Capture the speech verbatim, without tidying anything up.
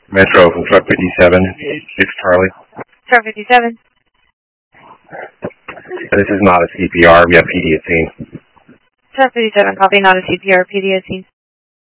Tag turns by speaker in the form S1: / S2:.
S1: Metro from truck fifty-seven, six Charlie.
S2: Truck fifty-seven.
S1: This is not a C P R, we have P D at scene.
S2: Truck fifty-seven, copy, not a C P R, P D at scene.